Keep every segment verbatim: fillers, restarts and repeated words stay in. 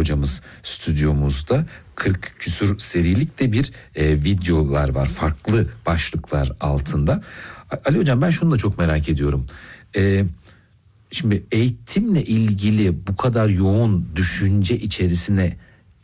hocamız stüdyomuzda. kırk küsur serilik de bir e, videolar var, farklı başlıklar altında. Ali hocam, ben şunu da çok merak ediyorum. E, şimdi eğitimle ilgili bu kadar yoğun düşünce içerisine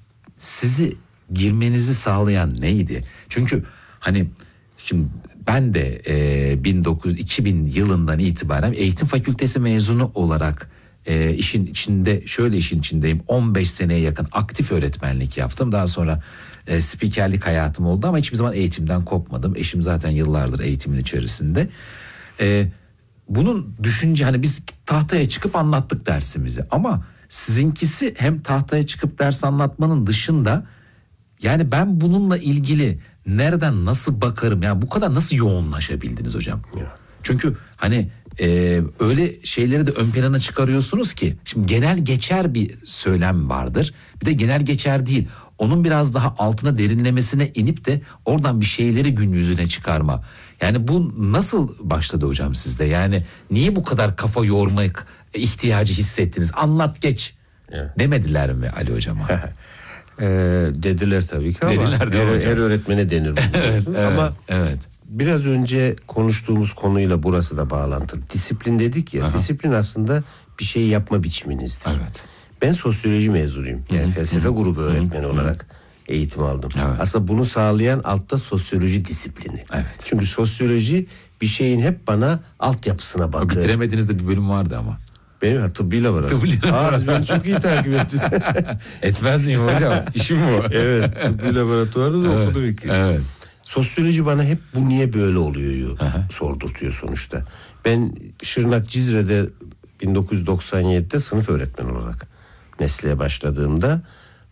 sizi girmenizi sağlayan neydi? Çünkü hani şimdi ben de e, bin dokuz yüz iki bin yılından itibaren eğitim fakültesi mezunu olarak e, işin içinde, şöyle işin içindeyim. on beş seneye yakın aktif öğretmenlik yaptım. Daha sonra e, spikerlik hayatım oldu ama hiçbir zaman eğitimden kopmadım. Eşim zaten yıllardır eğitimin içerisinde. E, bunun düşünce, hani biz tahtaya çıkıp anlattık dersimizi ama sizinkisi hem tahtaya çıkıp ders anlatmanın dışında, yani ben bununla ilgili nereden nasıl bakarım, yani bu kadar nasıl yoğunlaşabildiniz hocam? Ya. Çünkü hani e, öyle şeyleri de ön plana çıkarıyorsunuz ki, şimdi genel geçer bir söylem vardır, bir de genel geçer değil, onun biraz daha altına derinlemesine inip de oradan bir şeyleri gün yüzüne çıkarma. Yani bu nasıl başladı hocam sizde? Yani niye bu kadar kafa yormak ihtiyacı hissettiniz? Anlat geç ya demediler mi Ali hocama? Ee, dediler tabii ki ama dediler her, her öğretmene denir bu. evet, evet, ama evet. Biraz önce konuştuğumuz konuyla burası da bağlantılı. Disiplin dedik ya. Aha. Disiplin aslında bir şey yapma biçiminizdir. Evet. Ben sosyoloji mezunuyum. Yani Hı-hı. felsefe Hı-hı. grubu öğretmeni Hı-hı. olarak eğitim aldım. Evet. Aslında bunu sağlayan altta sosyoloji disiplini. Evet. Çünkü sosyoloji bir şeyin hep bana altyapısına bakıyor. Bitiremediğiniz de bir bölüm vardı ama. Benim ha, tıbbi laboratuvar. Aa, ben çok iyi takip ettiniz. Etmez miyim hocam? İşim bu. Evet, tıbbi laboratuvarda da evet, okudum iki. Evet. Sosyoloji bana hep bu niye böyle oluyor sordurtuyor sonuçta. Ben Şırnak Cizre'de bin dokuz yüz doksan yedide sınıf öğretmeni olarak mesleğe başladığımda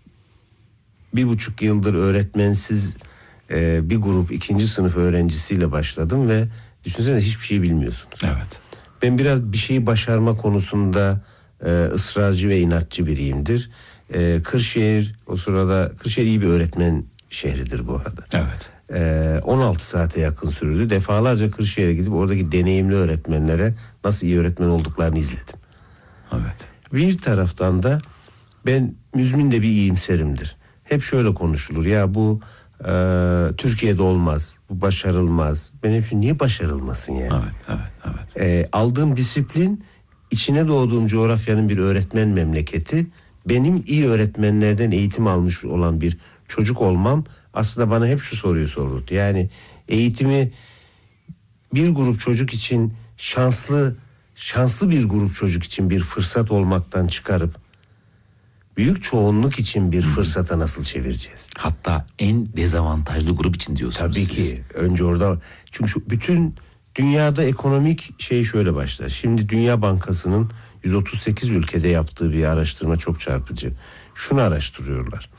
bir buçuk yıldır öğretmensiz e, bir grup ikinci sınıf öğrencisiyle başladım ve düşünsene hiçbir şey bilmiyorsunuz. Evet. Ben biraz bir şeyi başarma konusunda e, ısrarcı ve inatçı biriyimdir. E, Kırşehir o sırada Kırşehir iyi bir öğretmen şehridir bu arada. Evet. E, on altı saate yakın sürdü. Defalarca Kırşehir'e gidip oradaki deneyimli öğretmenlere nasıl iyi öğretmen olduklarını izledim. Evet. Bir taraftan da ben müzmin de bir iyimserimdir. Hep şöyle konuşulur ya bu e, Türkiye'de olmaz, bu başarılmaz. Ben hep şu niye başarılmasın yani? Evet, evet, evet. E, aldığım disiplin içine doğduğum coğrafyanın bir öğretmen memleketi. Benim iyi öğretmenlerden eğitim almış olan bir çocuk olmam aslında bana hep şu soruyu sordu. Yani eğitimi bir grup çocuk için şanslı şanslı bir grup çocuk için bir fırsat olmaktan çıkarıp büyük çoğunluk için bir fırsata nasıl çevireceğiz? Hatta en dezavantajlı grup için diyorsunuz Tabii siz. ki. Önce orada, çünkü şu bütün dünyada ekonomik şey şöyle başlar. Şimdi Dünya Bankası'nın yüz otuz sekiz ülkede yaptığı bir araştırma çok çarpıcı. Şunu araştırıyorlar.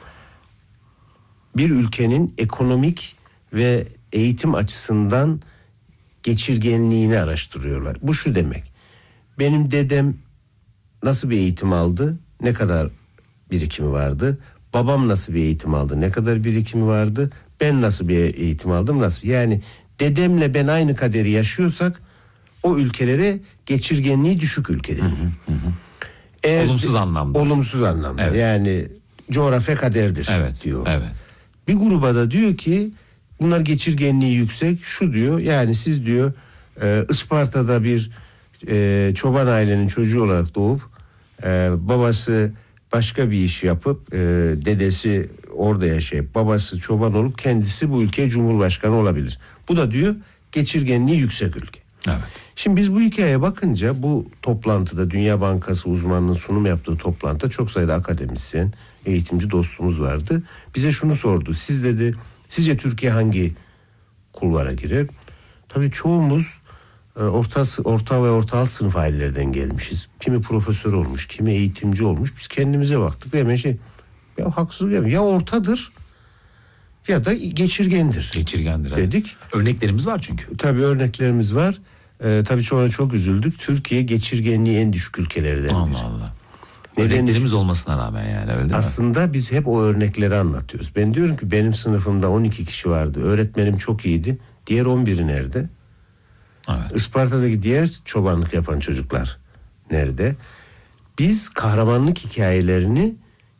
Bir ülkenin ekonomik ve eğitim açısından geçirgenliğini araştırıyorlar. Bu şu demek. Benim dedem nasıl bir eğitim aldı? Ne kadar birikimi vardı? Babam nasıl bir eğitim aldı? Ne kadar birikimi vardı? Ben nasıl bir eğitim aldım? Nasıl? Yani dedemle ben aynı kaderi yaşıyorsak o ülkelere geçirgenliği düşük ülke denir. Eğer, olumsuz anlamda. Olumsuz anlamda. Evet. Yani coğrafya kaderdir evet, diyor. Evet. Bir gruba da diyor ki bunlar geçirgenliği yüksek. Şu diyor, yani siz diyor e, Isparta'da bir e, çoban ailenin çocuğu olarak doğup e, babası başka bir iş yapıp e, dedesi orada yaşayıp babası çoban olup kendisi bu ülkeye cumhurbaşkanı olabilir. Bu da diyor geçirgenliği yüksek ülke. Evet. Şimdi biz bu hikayeye bakınca bu toplantıda Dünya Bankası uzmanının sunum yaptığı toplantıda çok sayıda akademisyen, eğitimci dostumuz vardı. Bize şunu sordu. Siz dedi, sizce Türkiye hangi kulvara girer? Tabii çoğumuz orta orta ve orta alt sınıf ailelerden gelmişiz. Kimi profesör olmuş, kimi eğitimci olmuş. Biz kendimize baktık ve hemen şey, ya haksızlık ya, ya ortadır ya da geçirgendir. Geçirgendir dedik. Evet. Örneklerimiz var çünkü. Tabii örneklerimiz var. Ee, tabii sonra çok üzüldük. Türkiye geçirgenliği en düşük ülkelerden Allah biri. Allah. Nedeni Örneklerimiz olmasına rağmen yani öyle değil mi? Aslında biz hep o örnekleri anlatıyoruz. Ben diyorum ki benim sınıfımda on iki kişi vardı. Öğretmenim çok iyiydi. Diğer on biri nerede? Evet. Isparta'daki diğer çobanlık yapan çocuklar nerede? Biz kahramanlık hikayelerini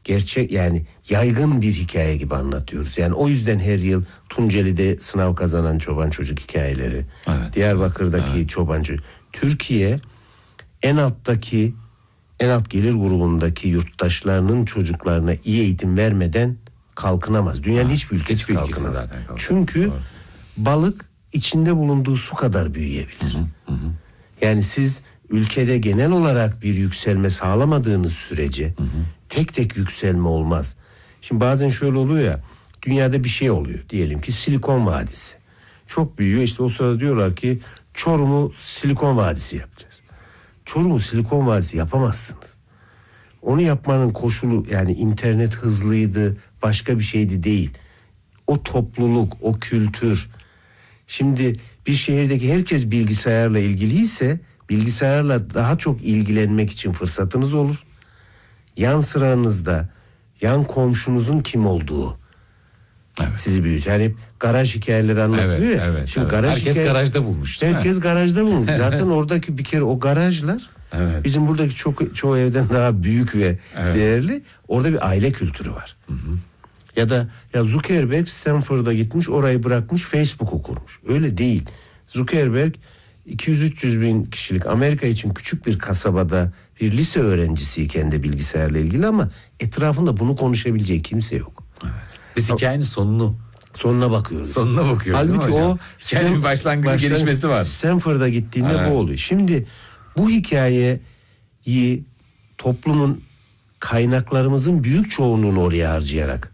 gerçek, yani yaygın bir hikaye gibi anlatıyoruz. Yani o yüzden her yıl Tunceli'de sınav kazanan çoban çocuk hikayeleri, Evet. Diyarbakır'daki Evet. çoban çocuk. Türkiye en alttaki, en alt gelir grubundaki yurttaşlarının çocuklarına iyi eğitim vermeden kalkınamaz. Dünyanın Ha, hiçbir ülkesi hiçbir ülkesi kalkınamaz. zaten kalkınamaz. Çünkü Doğru. balık içinde bulunduğu su kadar büyüyebilir. Hı hı. Yani siz ülkede genel olarak bir yükselme sağlamadığınız sürece hı hı. tek tek yükselme olmaz. Şimdi bazen şöyle oluyor ya, dünyada bir şey oluyor. Diyelim ki Silikon Vadisi. Çok büyüyor, işte o sırada diyorlar ki Çorum'u Silikon Vadisi yapacağız. Çorum'u Silikon Vadisi yapamazsınız. Onu yapmanın koşulu, yani internet hızlıydı, başka bir şeydi değil. O topluluk, o kültür. Şimdi bir şehirdeki herkes bilgisayarla ilgiliyse bilgisayarla daha çok ilgilenmek için fırsatınız olur. Yan sıranızda yan komşunuzun kim olduğu Evet. sizi büyütür. Yani garaj hikayeleri anlatıyor Evet, ya. evet, Şimdi evet. garaj Herkes hikaye- garajda bulmuş, değil mi? Herkes garajda bulmuş. Zaten oradaki bir kere o garajlar Evet. bizim buradaki çok çoğu evden daha büyük ve Evet. değerli. Orada bir aile kültürü var. Hı hı. Ya da ya Zuckerberg Stanford'a gitmiş, orayı bırakmış, Facebook'u kurmuş. Öyle değil. Zuckerberg iki yüz üç yüz bin kişilik Amerika için küçük bir kasabada bir lise öğrencisiyken de bilgisayarla ilgili, ama etrafında bunu konuşabileceği kimse yok. Evet. Biz hikayenin sonunu Sonuna bakıyoruz. sonuna bakıyoruz. Halbuki değil mi hocam? o Hikayenin bir başlangıcı, baştan- gelişmesi var. Stanford'a gittiğinde Evet. bu oluyor. Şimdi bu hikayeyi toplumun, kaynaklarımızın büyük çoğunluğunu oraya harcayarak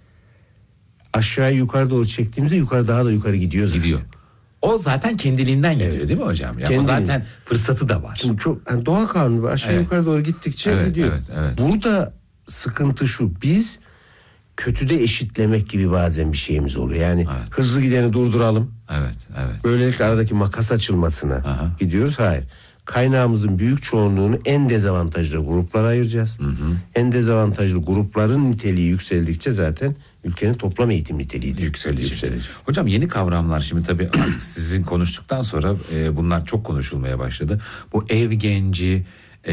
aşağı yukarı doğru çektiğimizde yukarı, daha da yukarı gidiyor zaten. Gidiyor. O zaten kendiliğinden gidiyor, Evet. değil mi hocam? Ya o Kendiliğinden. zaten fırsatı da var. Şimdi çok yani doğa kanunu ve aşağı Evet. yukarı doğru gittikçe Evet, gidiyor. evet, evet. Burada sıkıntı şu: biz kötüde eşitlemek gibi bazen bir şeyimiz oluyor. Yani Evet. hızlı gideni durduralım. Evet, evet. Böylelikle aradaki makas açılmasına Aha. gidiyoruz. Hayır. Kaynağımızın büyük çoğunluğunu en dezavantajlı gruplara ayıracağız. Hı hı. En dezavantajlı grupların niteliği yükseldikçe zaten ülkenin toplam eğitim niteliği de Yükselecek. yükselecek. Hocam yeni kavramlar şimdi tabii artık sizin konuştuktan sonra e, bunlar çok konuşulmaya başladı. Bu ev genci, e,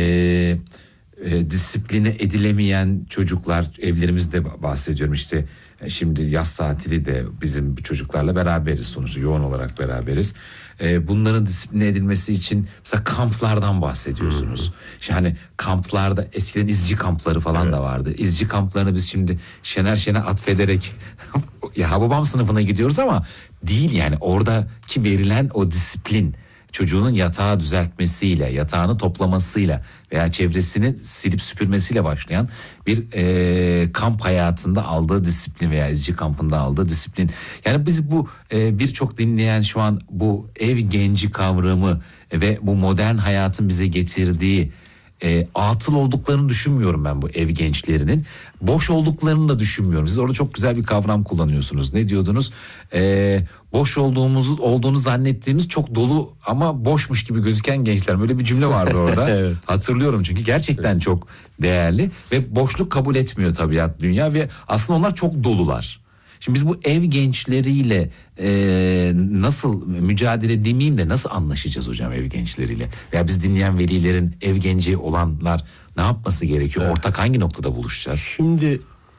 e, disipline edilemeyen çocuklar, evlerimizde bahsediyorum işte. e, Şimdi yaz tatili de bizim çocuklarla beraberiz, sonuçta yoğun olarak beraberiz. E, bunların disipline edilmesi için mesela kamplardan bahsediyorsunuz. Yani kamplarda eskiden izci kampları falan da vardı. İzci kamplarını biz şimdi Şener Şen'e atfederek ya Hababam sınıfına gidiyoruz ama değil, yani oradaki verilen o disiplin, çocuğunun yatağı düzeltmesiyle, yatağını toplamasıyla veya çevresini silip süpürmesiyle başlayan bir e, kamp hayatında aldığı disiplin veya izci kampında aldığı disiplin. Yani biz bu e, birçok dinleyen şu an bu ev genci kavramı ve bu modern hayatın bize getirdiği e, atıl olduklarını düşünmüyorum ben bu ev gençlerinin. Boş olduklarını da düşünmüyorum. Siz orada çok güzel bir kavram kullanıyorsunuz. Ne diyordunuz? E, boş olduğumuzu olduğunu zannettiğimiz çok dolu ama boşmuş gibi gözüken gençler. Böyle bir cümle vardı orada. Evet. Hatırlıyorum çünkü gerçekten çok değerli ve boşluk kabul etmiyor tabiat, dünya ve aslında onlar çok dolular. Şimdi biz bu ev gençleriyle e, nasıl mücadele demeyeyim de nasıl anlaşacağız hocam ev gençleriyle? Veya biz dinleyen velilerin ev genci olanlar ne yapması gerekiyor? Evet. Ortak hangi noktada buluşacağız? Şimdi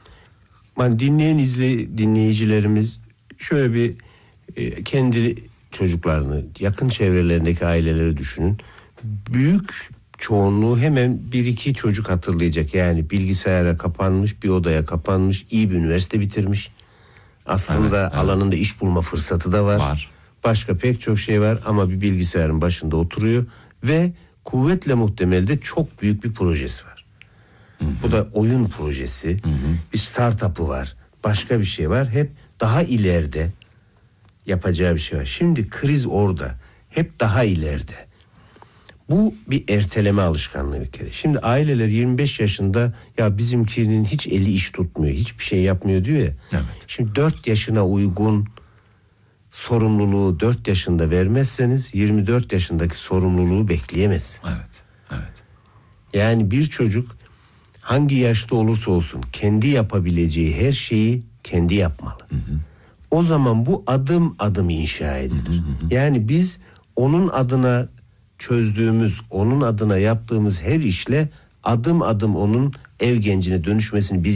ben dinleyen izle, dinleyicilerimiz şöyle bir e, kendi çocuklarını, yakın çevrelerindeki aileleri düşünün. Büyük çoğunluğu hemen bir iki çocuk hatırlayacak. Yani bilgisayara kapanmış, bir odaya kapanmış, iyi bir üniversite bitirmiş. Aslında Evet, evet. alanında iş bulma fırsatı da var. Var. Başka pek çok şey var ama bir bilgisayarın başında oturuyor ve kuvvetle muhtemel de çok büyük bir projesi var. Hı hı. Bu da oyun projesi. Hı hı. Bir startup'ı var. Başka bir şey var. Hep daha ileride yapacağı bir şey var. Şimdi kriz orada. Hep daha ileride. Bu bir erteleme alışkanlığı bir kere. Şimdi aileler yirmi beş yaşında ya bizimkinin hiç eli iş tutmuyor, hiçbir şey yapmıyor diyor ya. Evet. Şimdi dört yaşına uygun sorumluluğu dört yaşında vermezseniz yirmi dört yaşındaki sorumluluğu bekleyemezsiniz. Evet. Evet. Yani bir çocuk hangi yaşta olursa olsun kendi yapabileceği her şeyi kendi yapmalı. Hı hı. O zaman bu adım adım inşa edilir. Hı hı hı. Yani biz onun adına çözdüğümüz, onun adına yaptığımız her işle adım adım onun ev gencine dönüşmesini biz